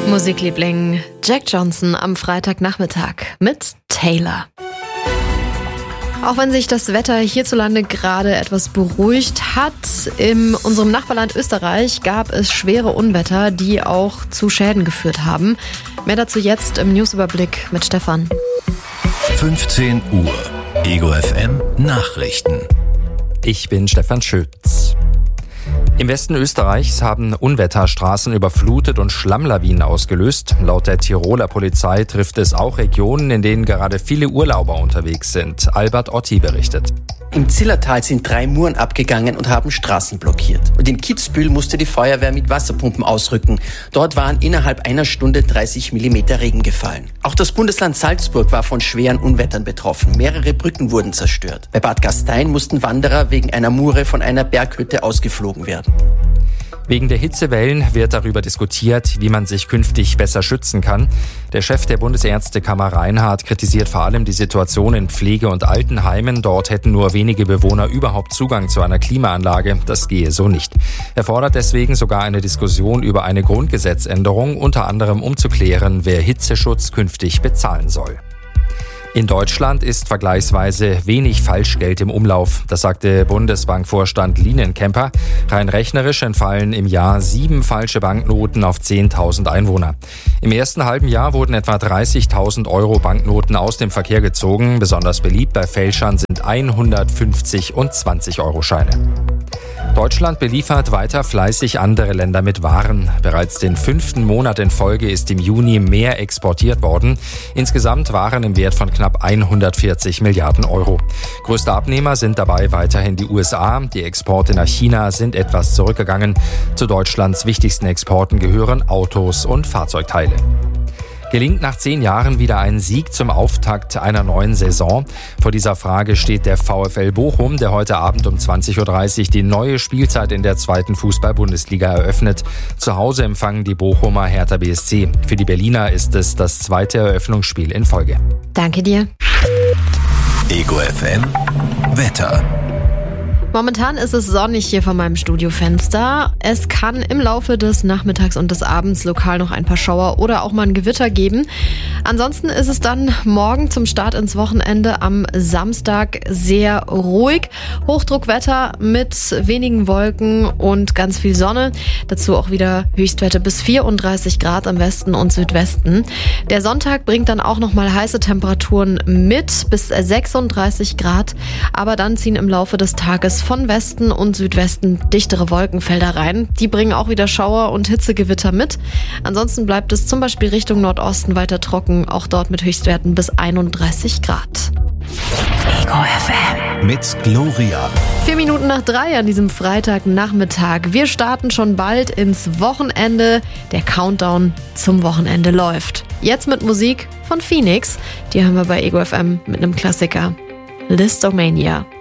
Musikliebling Jack Johnson am Freitagnachmittag mit Taylor. Auch wenn sich das Wetter hierzulande gerade etwas beruhigt hat, in unserem Nachbarland Österreich gab es schwere Unwetter, die auch zu Schäden geführt haben. Mehr dazu jetzt im Newsüberblick mit Stefan. 15 Uhr. Ego FM Nachrichten. Ich bin Stefan Schütz. Im Westen Österreichs haben Unwetter Straßen überflutet und Schlammlawinen ausgelöst. Laut der Tiroler Polizei trifft es auch Regionen, in denen gerade viele Urlauber unterwegs sind. Albert Otti berichtet. Im Zillertal sind 3 Muren abgegangen und haben Straßen blockiert. Und in Kitzbühel musste die Feuerwehr mit Wasserpumpen ausrücken. Dort waren innerhalb einer Stunde 30 Millimeter Regen gefallen. Auch das Bundesland Salzburg war von schweren Unwettern betroffen. Mehrere Brücken wurden zerstört. Bei Bad Gastein mussten Wanderer wegen einer Mure von einer Berghütte ausgeflogen werden. Wegen der Hitzewellen wird darüber diskutiert, wie man sich künftig besser schützen kann. Der Chef der Bundesärztekammer Reinhardt kritisiert vor allem die Situation in Pflege- und Altenheimen. Dort hätten nur wenige Bewohner überhaupt Zugang zu einer Klimaanlage. Das gehe so nicht. Er fordert deswegen sogar eine Diskussion über eine Grundgesetzänderung, unter anderem um zu klären, wer Hitzeschutz künftig bezahlen soll. In Deutschland ist vergleichsweise wenig Falschgeld im Umlauf. Das sagte Bundesbankvorstand Lienenkemper. Rein rechnerisch entfallen im Jahr 7 falsche Banknoten auf 10.000 Einwohner. Im ersten halben Jahr wurden etwa 30.000 Euro Banknoten aus dem Verkehr gezogen. Besonders beliebt bei Fälschern sind 150 und 20-Euro-Scheine. Deutschland beliefert weiter fleißig andere Länder mit Waren. Bereits den 5. Monat in Folge ist im Juni mehr exportiert worden. Insgesamt Waren im Wert von knapp 140 Milliarden Euro. Größte Abnehmer sind dabei weiterhin die USA. Die Exporte nach China sind etwas zurückgegangen. Zu Deutschlands wichtigsten Exporten gehören Autos und Fahrzeugteile. Gelingt nach 10 Jahren wieder ein Sieg zum Auftakt einer neuen Saison? Vor dieser Frage steht der VfL Bochum, der heute Abend um 20.30 Uhr die neue Spielzeit in der 2. Fußball-Bundesliga eröffnet. Zu Hause empfangen die Bochumer Hertha BSC. Für die Berliner ist es das 2. Eröffnungsspiel in Folge. Danke dir. Ego FM Wetter. Momentan ist es sonnig hier vor meinem Studiofenster. Es kann im Laufe des Nachmittags und des Abends lokal noch ein paar Schauer oder auch mal ein Gewitter geben. Ansonsten ist es dann morgen zum Start ins Wochenende am Samstag sehr ruhig. Hochdruckwetter mit wenigen Wolken und ganz viel Sonne. Dazu auch wieder Höchstwerte bis 34 Grad im Westen und Südwesten. Der Sonntag bringt dann auch nochmal heiße Temperaturen mit bis 36 Grad. Aber dann ziehen im Laufe des Tages von Westen und Südwesten dichtere Wolkenfelder rein. Die bringen auch wieder Schauer und Hitzegewitter mit. Ansonsten bleibt es zum Beispiel Richtung Nordosten weiter trocken, auch dort mit Höchstwerten bis 31 Grad. Ego FM mit Gloria. 4 Minuten nach 3 an diesem Freitagnachmittag. Wir starten schon bald ins Wochenende. Der Countdown zum Wochenende läuft. Jetzt mit Musik von Phoenix. Die haben wir bei Ego FM mit einem Klassiker. Listomania.